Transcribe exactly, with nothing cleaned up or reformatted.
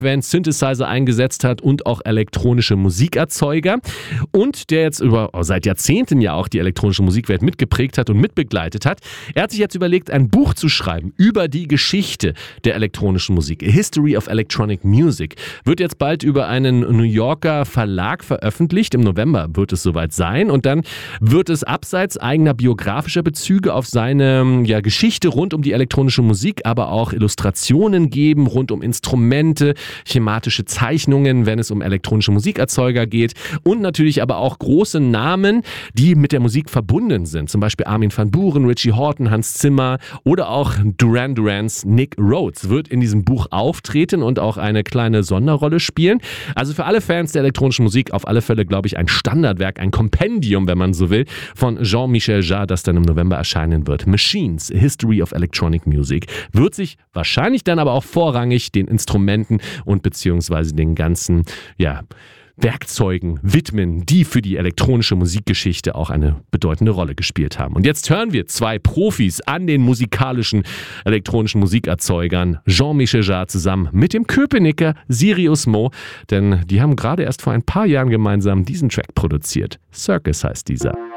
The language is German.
wenn Synthesizer eingesetzt hat und auch elektronische Musikerzeuger und der jetzt über seit Jahrzehnten ja auch die elektronische Musikwelt mitgeprägt hat und mitbegleitet hat. Er hat sich jetzt überlegt, ein Buch zu schreiben über die Geschichte der elektronischen Musik. A History of Electronic Music. Wird jetzt bald über einen New Yorker Verlag veröffentlicht. Im November wird es soweit sein und dann wird es abseits eigener biografischer Bezüge auf seine ja, Geschichte rund um die elektronische Musik, aber auch Illustrationen geben rund um Instrumente, schematische Zeichnungen, wenn es um elektronische Musikerzeuger geht und natürlich aber auch große Namen, die mit der Musik verbunden sind. Zum Beispiel Armin van Buuren, Richie Hawtin, Hans Zimmer oder auch Duran Durans Nick Rhodes wird in diesem Buch auftreten und auch eine kleine Sonderrolle spielen. Also für alle Fans der elektronischen Musik auf alle Fälle, glaube ich, ein Standardwerk, ein Kompendium, wenn man so will, von Jean-Michel Jarre, das dann im November erscheinen wird. Machines, A History of Electronic Music, wird sich wahrscheinlich dann aber auch vorrangig den Instrumenten und beziehungsweise den ganzen, ja, Werkzeugen widmen, die für die elektronische Musikgeschichte auch eine bedeutende Rolle gespielt haben. Und jetzt hören wir zwei Profis an den musikalischen elektronischen Musikerzeugern, Jean-Michel Jarre zusammen mit dem Köpenicker Sirius Mo, denn die haben gerade erst vor ein paar Jahren gemeinsam diesen Track produziert. Circus heißt dieser.